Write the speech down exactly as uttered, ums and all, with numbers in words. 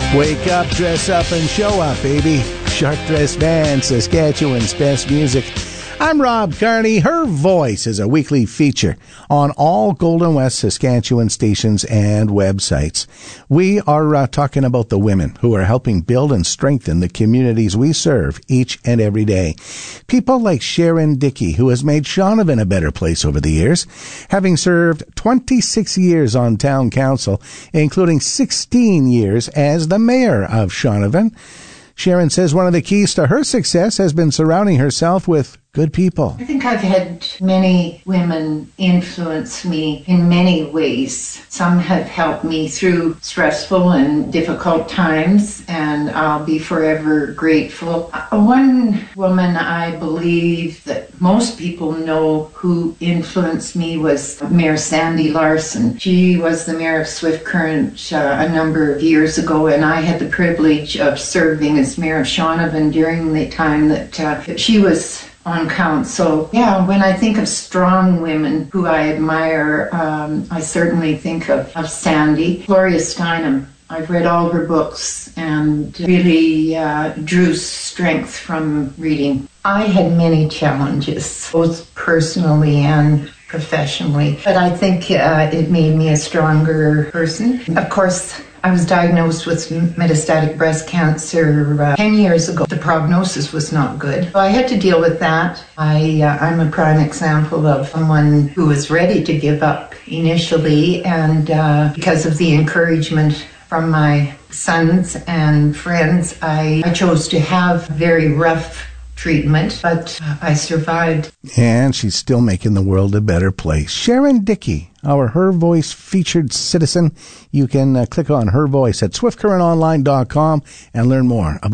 Wake up, dress up, and show up, baby. Sharp Dress Band, Saskatchewan's best music. I'm Rob Carney. Her Voice is a weekly feature on all Golden West Saskatchewan stations and websites. We are uh, talking about the women who are helping build and strengthen the communities we serve each and every day. People like Sharon Dickey, who has made Shaunavon a better place over the years, having served twenty-six years on town council, including sixteen years as the mayor of Shaunavon. Sharon says one of the keys to her success has been surrounding herself with good people. I think I've had many women influence me in many ways. Some have helped me through stressful and difficult times, and I'll be forever grateful. One woman I believe that most people know who influenced me was Mayor Sandy Larson. She was the mayor of Swift Current uh, a number of years ago, and I had the privilege of serving as mayor of Shaunavon during the time that uh, she was on council. Yeah, when I think of strong women who I admire, um, I certainly think of, of Sandy. Gloria Steinem. I've read all her books and really uh, drew strength from reading. I had many challenges, both personally and professionally, but I think uh, it made me a stronger person. Of course, I was diagnosed with metastatic breast cancer uh, ten years ago. The prognosis was not good. So I had to deal with that. I, uh, I'm a prime example of someone who was ready to give up initially, and uh, because of the encouragement from my sons and friends, I, I chose to have very rough treatment, but uh, I survived. And she's still making the world a better place. Sharon Dickey, our Her Voice featured citizen. You can uh, click on Her Voice at swift current online dot com and learn more about